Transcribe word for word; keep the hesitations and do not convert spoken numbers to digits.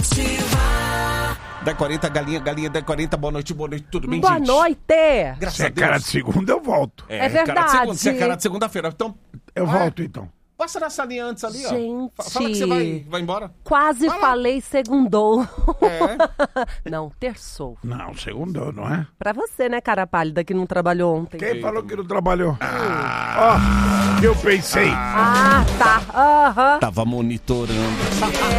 dez e quarenta, galinha, galinha, dez e quarenta, boa noite, boa noite, tudo bem, Boa gente? noite! Graças Se a é Deus. cara de segunda, eu volto. É verdade. Cara de segunda, se é cara de segunda-feira, então... Eu Ah, volto, então. passa na salinha antes ali, ó. Gente. Fa- Fala que você vai, vai embora. Quase Vai lá. falei segundou. É. Não, terçou. Não, segunda, não é? Pra você, né, cara pálida, que não trabalhou ontem. Quem falou que não trabalhou? Ó, que eu pensei. Ah, tá. Aham. Tava monitorando.